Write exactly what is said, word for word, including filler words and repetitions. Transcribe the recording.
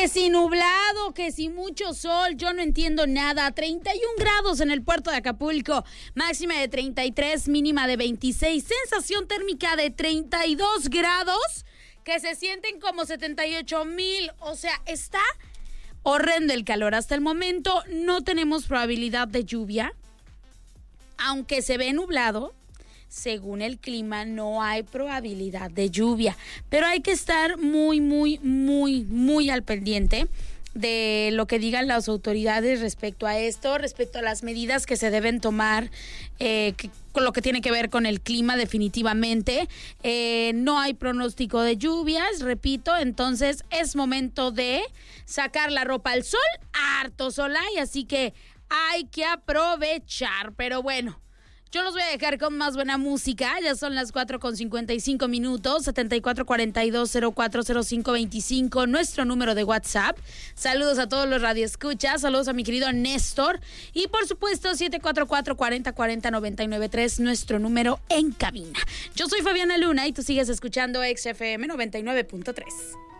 Que si nublado, que si mucho sol, yo no entiendo nada. treinta y un grados en el puerto de Acapulco, máxima de treinta y tres, mínima de veintiséis, sensación térmica de treinta y dos grados, que se sienten como setenta y ocho mil, o sea, está horrendo el calor. Hasta el momento no tenemos probabilidad de lluvia, aunque se ve nublado. Según el clima, no hay probabilidad de lluvia, pero hay que estar muy, muy, muy, muy al pendiente de lo que digan las autoridades respecto a esto, respecto a las medidas que se deben tomar, eh, que, con lo que tiene que ver con el clima definitivamente. Eh, no hay pronóstico de lluvias, repito, entonces es momento de sacar la ropa al sol, harto sol hay, así que hay que aprovechar, pero bueno. Yo los voy a dejar con más buena música. Ya son las cuatro con cincuenta y cinco minutos. setenta y cuatro cuarenta y dos cero cuatro cero cinco veinticinco, nuestro número de WhatsApp. Saludos a todos los radioescuchas. Saludos a mi querido Néstor. Y por supuesto, siete cuatro cuatro, cuarenta cuarenta, noventa y nueve tres, nuestro número en cabina. Yo soy Fabiana Luna y tú sigues escuchando X F M noventa y nueve punto tres.